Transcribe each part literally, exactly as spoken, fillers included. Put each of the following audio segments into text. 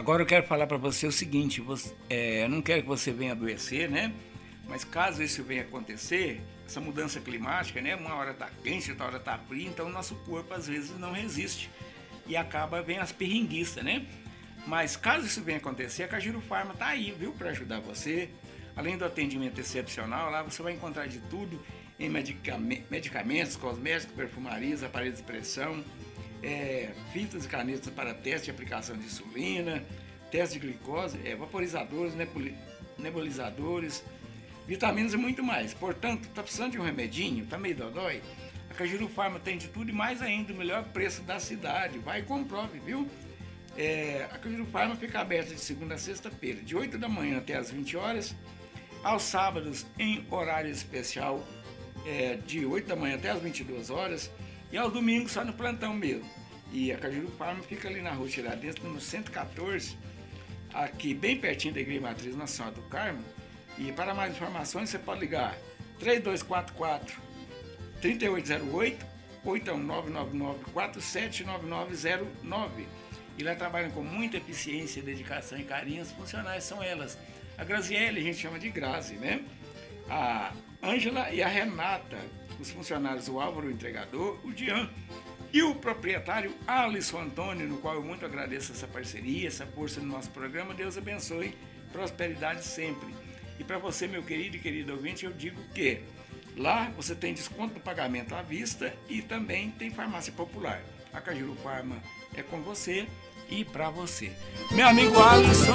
Agora eu quero falar para você o seguinte, você, é, eu não quero que você venha adoecer, né? Mas caso isso venha acontecer, essa mudança climática, né? Uma hora tá quente, outra hora tá frio, então o nosso corpo às vezes não resiste e acaba vendo as perrenguiças, né? Mas caso isso venha acontecer, a Cajuru Farma tá aí, viu? Para ajudar você. Além do atendimento excepcional, lá você vai encontrar de tudo em medicamentos, cosméticos, perfumarias, aparelhos de pressão, é, fitas e canetas para teste e aplicação de insulina, teste de glicose, é, vaporizadores, nebulizadores, vitaminas e muito mais. Portanto, está precisando de um remedinho, está meio dodói? A Cajuru Farma tem de tudo e mais ainda, o melhor preço da cidade. Vai e comprove, viu? É, a Cajuru Farma fica aberta de segunda a sexta-feira, de oito da manhã até as vinte horas, aos sábados em horário especial, é, de oito da manhã até as vinte e duas horas, e aos domingos só no plantão mesmo. E a Cajuru Farma fica ali na rua Tiradentes, no cento e quatorze, aqui bem pertinho da Igreja Matriz Nossa Senhora do Carmo. E para mais informações você pode ligar três dois quatro quatro, três oito zero oito ou então nove nove nove, quatro sete nove nove zero nove. E lá trabalham com muita eficiência, dedicação e carinho. Os funcionários são elas. A Graziele a gente chama de Grazi, né? A Ângela e a Renata, os funcionários, o Álvaro, o entregador, o Dian e o proprietário Alisson Antônio, no qual eu muito agradeço essa parceria, essa força no nosso programa. Deus abençoe, prosperidade sempre. E para você, meu querido e querido ouvinte, eu digo que lá você tem desconto no pagamento à vista e também tem farmácia popular. A Cajuru Farma é com você e para você. Meu amigo Alisson,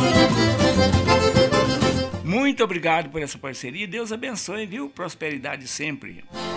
muito obrigado por essa parceria. Deus abençoe, viu? Prosperidade sempre.